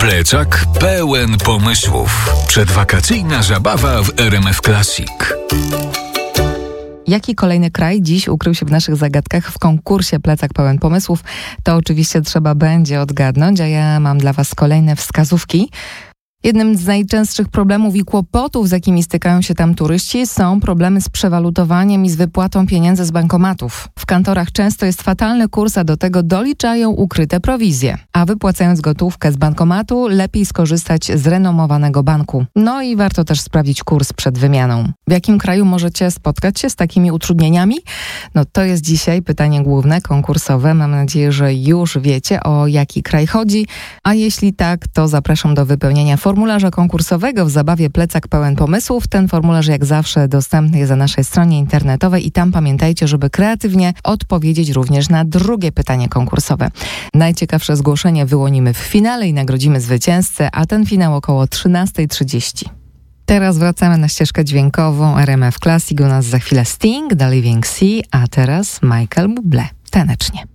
Plecak pełen pomysłów. Przedwakacyjna zabawa w RMF Classic. Jaki kolejny kraj dziś ukrył się w naszych zagadkach w konkursie Plecak pełen pomysłów? To oczywiście trzeba będzie odgadnąć, a ja mam dla Was kolejne wskazówki. Jednym z najczęstszych problemów i kłopotów, z jakimi stykają się tam turyści, są problemy z przewalutowaniem i z wypłatą pieniędzy z bankomatów. W kantorach często jest fatalny kurs, a do tego doliczają ukryte prowizje. A wypłacając gotówkę z bankomatu, lepiej skorzystać z renomowanego banku. No i warto też sprawdzić kurs przed wymianą. W jakim kraju możecie spotkać się z takimi utrudnieniami? No to jest dzisiaj pytanie główne, konkursowe. Mam nadzieję, że już wiecie, o jaki kraj chodzi. A jeśli tak, to zapraszam do wypełnienia formularza konkursowego w zabawie Plecak pełen pomysłów. Ten formularz jak zawsze dostępny jest na naszej stronie internetowej i tam pamiętajcie, żeby kreatywnie odpowiedzieć również na drugie pytanie konkursowe. Najciekawsze zgłoszenie wyłonimy w finale i nagrodzimy zwycięzcę, a ten finał około 13:30. Teraz wracamy na ścieżkę dźwiękową RMF Classic. U nas za chwilę Sting, The Living Sea, a teraz Michael Bublé. Tanecznie.